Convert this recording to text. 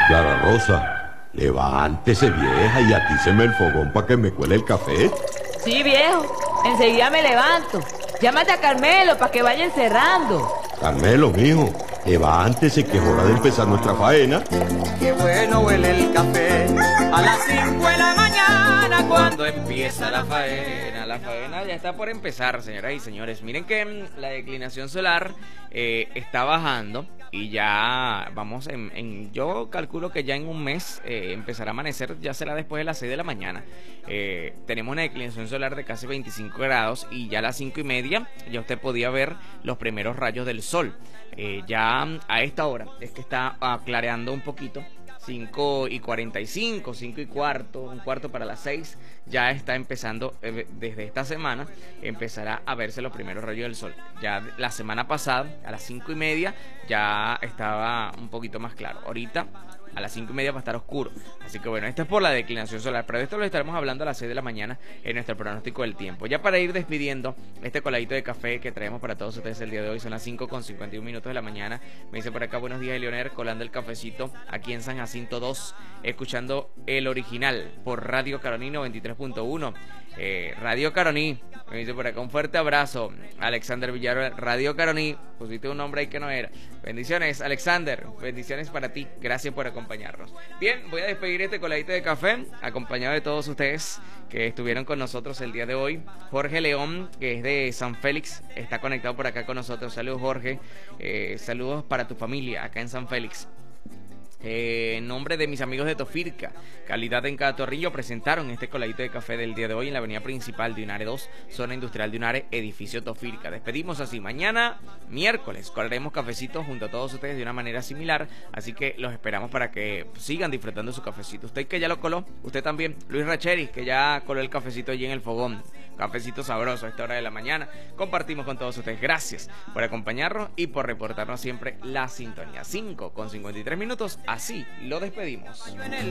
Clara Rosa, levántese vieja y atíceme el fogón para que me cuele el café. Sí, viejo, enseguida me levanto. Llámate a Carmelo para que vaya encerrando. Carmelo, mijo, levántese que es hora de empezar nuestra faena. Qué bueno huele el café a las 5 de la mañana cuando empieza la faena. La faena ya está por empezar, señoras y señores. Miren que la declinación solar está bajando y ya vamos yo calculo que ya en un mes empezará a amanecer, ya será después de las 6 de la mañana. Tenemos una declinación solar de casi 25 grados y ya a las 5:30 ya usted podía ver los primeros rayos del sol. Ya a esta hora es que está clareando un poquito. 5:45, 5:15, un cuarto para las 6, ya está empezando, desde esta semana, empezará a verse los primeros rayos del sol. Ya la semana pasada, a las 5:30, ya estaba un poquito más claro. Ahorita, a las 5:30 va a estar oscuro. Así que bueno, esto es por la declinación solar, pero de esto lo estaremos hablando a las 6 de la mañana en nuestro pronóstico del tiempo. Ya para ir despidiendo este coladito de café que traemos para todos ustedes el día de hoy, son las 5:51 de la mañana. Me dice por acá, buenos días, Leonel, colando el cafecito aquí en San Jacinto 2, escuchando el original por Radio Caroní 93.1. Radio Caroní, me dice por acá, un fuerte abrazo. Alexander Villar, Radio Caroní, pusiste un nombre ahí que no era. Bendiciones, Alexander, bendiciones para ti, gracias por acompañarnos. Bien, voy a despedir este coladito de café, acompañado de todos ustedes que estuvieron con nosotros el día de hoy. Jorge León, que es de San Félix, está conectado por acá con nosotros. Saludos, Jorge, saludos para tu familia acá en San Félix. En nombre de mis amigos de Tofirca, calidad en cada torrillo, presentaron este coladito de café del día de hoy en la avenida principal de Unare 2, zona industrial de Unare, edificio Tofirca. Despedimos así, mañana miércoles colaremos cafecitos junto a todos ustedes de una manera similar, así que los esperamos para que sigan disfrutando su cafecito. Usted que ya lo coló, usted también, Luis Racheri, que ya coló el cafecito allí en el fogón, cafecito sabroso a esta hora de la mañana, compartimos con todos ustedes. Gracias por acompañarnos y por reportarnos siempre la sintonía. 5:53, así lo despedimos.